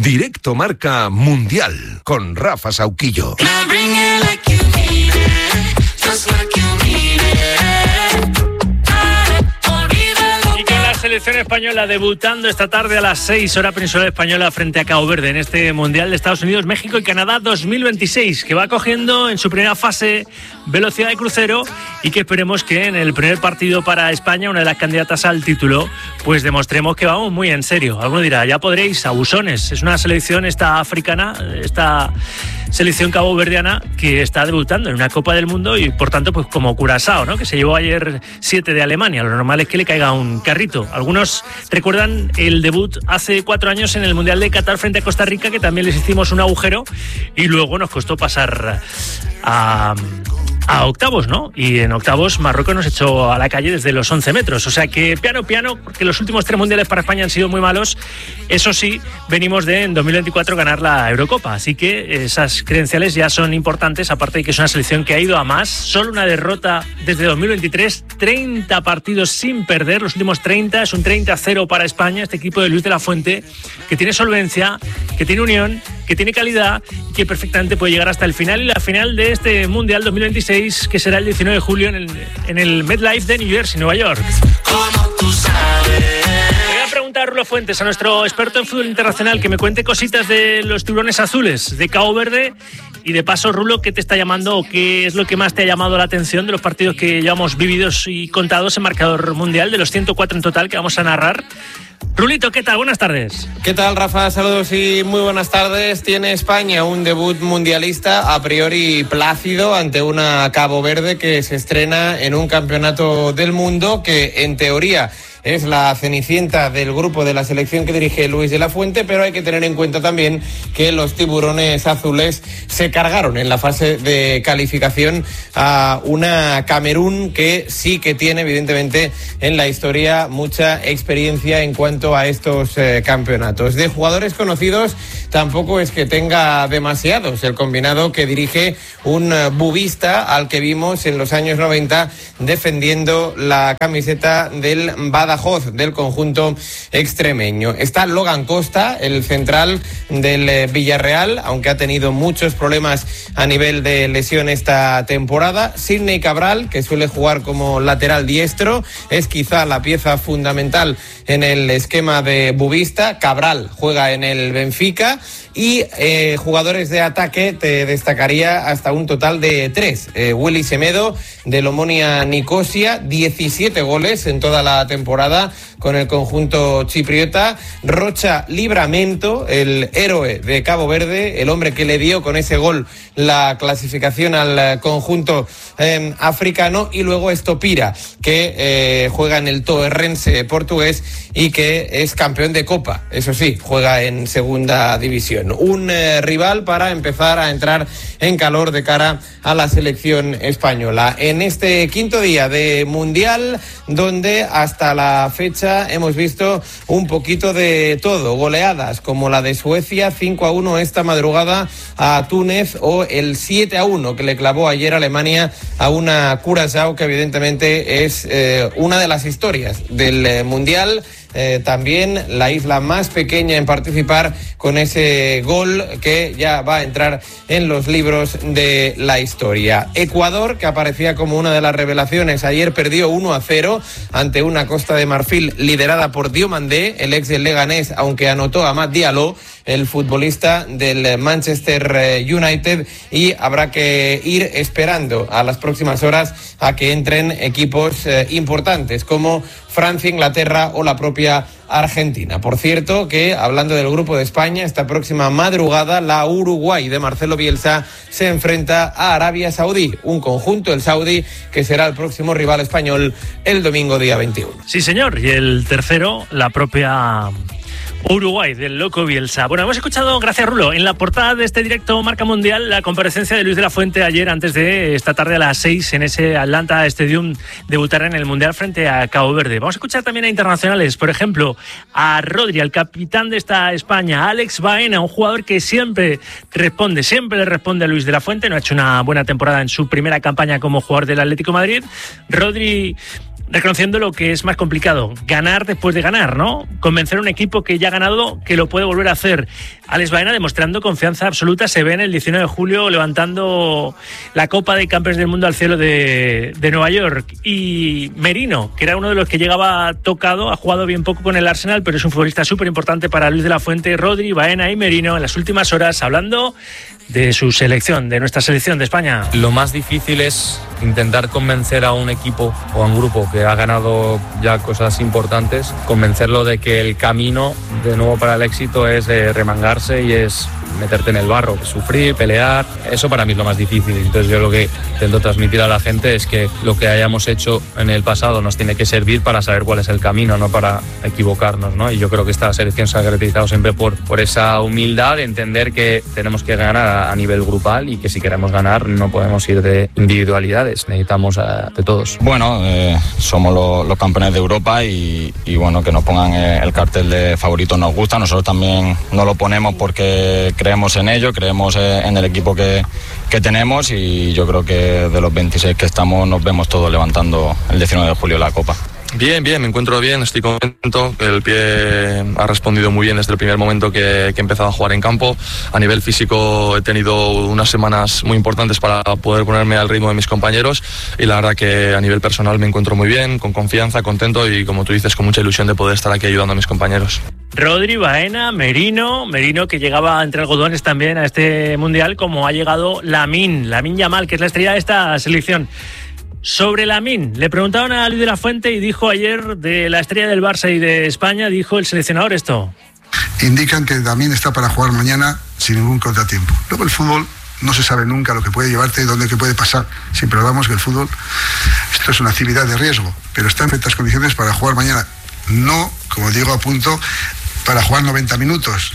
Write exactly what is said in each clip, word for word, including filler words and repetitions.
Directo Marca Mundial con Rafa Sauquillo. Selección española debutando esta tarde a las seis hora peninsular española frente a Cabo Verde en este Mundial de Estados Unidos, México y Canadá dos mil veintiséis, que va cogiendo en su primera fase velocidad de crucero y que esperemos que en el primer partido para España, una de las candidatas al título, pues demostremos que vamos muy en serio. Alguno dirá, ya podréis, abusones, es una selección esta africana, esta selección caboverdiana que está debutando en una Copa del Mundo y por tanto pues como Curazao, ¿no?, que se llevó ayer siete de Alemania. Lo normal es que le caiga un carrito. Algunos recuerdan el debut hace cuatro años en el Mundial de Qatar frente a Costa Rica, que también les hicimos un agujero y luego nos costó pasar a, a octavos, ¿no? Y en octavos Marruecos nos echó a la calle desde los once metros. O sea que piano, piano, porque los últimos tres mundiales para España han sido muy malos. Eso sí, venimos de en dos mil veinticuatro ganar la Eurocopa. Así que esas credenciales ya son importantes, aparte de que es una selección que ha ido a más. Solo una derrota desde dos mil veintitrés, treinta partidos sin perder, los últimos treinta. Es un treinta a cero para España, este equipo de Luis de la Fuente, que tiene solvencia, que tiene unión, que tiene calidad y que perfectamente puede llegar hasta el final. Y la final de este Mundial dos mil veintiséis, que será el diecinueve de julio en el, en el MetLife de New Jersey, Nueva York. Como tú sabes. Le voy a preguntar a Rulo Fuentes, a nuestro experto en fútbol internacional, que me cuente cositas de los tiburones azules de Cabo Verde. Y de paso, Rulo, ¿qué te está llamando o qué es lo que más te ha llamado la atención de los partidos que llevamos vividos y contados en marcador mundial, de los ciento cuatro en total que vamos a narrar? Rulito, ¿qué tal? Buenas tardes. ¿Qué tal, Rafa? Saludos y muy buenas tardes. Tiene España un debut mundialista a priori plácido ante una Cabo Verde que se estrena en un campeonato del mundo que, en teoría, es la cenicienta del grupo de la selección que dirige Luis de la Fuente, pero hay que tener en cuenta también que los tiburones azules se cargaron en la fase de calificación a una Camerún que sí que tiene, evidentemente, en la historia mucha experiencia en cuanto a estos eh, campeonatos. De jugadores conocidos tampoco es que tenga demasiados. El combinado que dirige un uh, bubista al que vimos en los años noventa defendiendo la camiseta del Badajoz, del conjunto extremeño. Está Logan Costa, el central del eh, Villarreal, aunque ha tenido muchos problemas a nivel de lesión esta temporada. Sidney Cabral, que suele jugar como lateral diestro, es quizá la pieza fundamental en el esquema de bubista. Cabral juega en el Benfica. Y eh, jugadores de ataque te destacaría hasta un total de tres. Eh, Willy Semedo, del Omonia Nicosia, diecisiete goles en toda la temporada con el conjunto chipriota. Rocha Livramento, el héroe de Cabo Verde, el hombre que le dio con ese gol la clasificación al conjunto eh, africano. Y luego Estopira, que eh, juega en el Torrense portugués y que es campeón de Copa. Eso sí, juega en segunda división. Un eh, rival para empezar a entrar en calor de cara a la selección española. En este quinto día de Mundial, donde hasta la fecha hemos visto un poquito de todo. Goleadas como la de Suecia, cinco a uno esta madrugada a Túnez, o el siete a uno que le clavó ayer Alemania a una Curazao, que evidentemente es eh, una de las historias del eh, Mundial. Eh, también la isla más pequeña en participar, con ese gol que ya va a entrar en los libros de la historia. Ecuador, que aparecía como una de las revelaciones, ayer perdió uno a cero ante una Costa de Marfil liderada por Diomandé, el ex del Leganés, aunque anotó a Matt Diallo, el futbolista del Manchester United, y habrá que ir esperando a las próximas horas a que entren equipos eh, importantes como Francia, Inglaterra o la propia Argentina. Por cierto, que hablando del grupo de España, esta próxima madrugada la Uruguay de Marcelo Bielsa se enfrenta a Arabia Saudí, un conjunto, el Saudí, que será el próximo rival español el domingo día veintiuno. Sí, señor, y el tercero, la propia Uruguay, del loco Bielsa. Bueno, hemos escuchado, gracias Rulo, en la portada de este directo Marca Mundial, la comparecencia de Luis de la Fuente ayer, antes de esta tarde a las seis, en ese Atlanta Stadium, debutar en el Mundial frente a Cabo Verde. Vamos a escuchar también a internacionales, por ejemplo, a Rodri, el capitán de esta España, Alex Baena, un jugador que siempre responde, siempre le responde a Luis de la Fuente. No ha hecho una buena temporada en su primera campaña como jugador del Atlético de Madrid. Rodri reconociendo lo que es más complicado, ganar después de ganar, ¿no? Convencer a un equipo que ya ha ganado que lo puede volver a hacer. Alex Baena demostrando confianza absoluta, se ve en el diecinueve de julio levantando la Copa de Campeones del Mundo al cielo de, de Nueva York. Y Merino, que era uno de los que llegaba tocado, ha jugado bien poco con el Arsenal, pero es un futbolista súper importante para Luis de la Fuente. Rodri, Baena y Merino en las últimas horas hablando de su selección, de nuestra selección de España. Lo más difícil es intentar convencer a un equipo o a un grupo que ha ganado ya cosas importantes, convencerlo de que el camino de nuevo para el éxito es eh, remangarse y es meterte en el barro, sufrir, pelear. Eso para mí es lo más difícil. Entonces yo lo que intento transmitir a la gente es que lo que hayamos hecho en el pasado nos tiene que servir para saber cuál es el camino, no para equivocarnos, ¿no? Y yo creo que esta selección se ha caracterizado siempre por, por esa humildad de entender que tenemos que ganar a, a nivel grupal y que si queremos ganar no podemos ir de individualidades, necesitamos a, de todos. Bueno, eh, somos los, los campeones de Europa y, y bueno, que nos pongan el cartel de favoritos nos gusta. Nosotros también nos lo ponemos porque creemos en ello, creemos en el equipo que, que tenemos y yo creo que de los veintiséis que estamos nos vemos todos levantando el diecinueve de julio la Copa. Bien, bien, me encuentro bien, estoy contento, el pie ha respondido muy bien desde el primer momento que, que he empezado a jugar en campo. A nivel físico he tenido unas semanas muy importantes para poder ponerme al ritmo de mis compañeros y la verdad que a nivel personal me encuentro muy bien, con confianza, contento y como tú dices, con mucha ilusión de poder estar aquí ayudando a mis compañeros. Rodri, Baena, Merino, Merino que llegaba entre algodones también a este Mundial, como ha llegado Lamine, Lamine Yamal, que es la estrella de esta selección. Sobre Lamine, le preguntaban a Luis de la Fuente y dijo ayer de la estrella del Barça y de España, dijo el seleccionador esto. Indican que Lamine está para jugar mañana sin ningún contratiempo. Luego el fútbol no se sabe nunca lo que puede llevarte y dónde que puede pasar. Siempre hablamos que el fútbol, esto es una actividad de riesgo, pero está en perfectas condiciones para jugar mañana. No, como digo, a punto para jugar noventa minutos.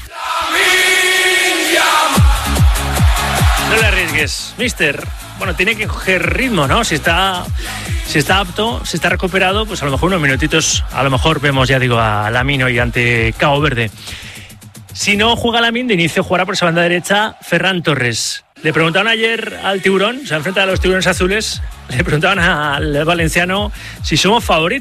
No le arriesgues, mister. Bueno, tiene que coger ritmo, ¿no? Si está, si está apto, si está recuperado, pues a lo mejor unos minutitos, a lo mejor vemos, ya digo, a Lamine hoy ante Cabo Verde. Si no juega Lamine, de inicio jugará por esa banda derecha Ferran Torres. Le preguntaban ayer al Tiburón, se enfrenta a los Tiburones Azules, le preguntaban al valenciano si somos favoritos.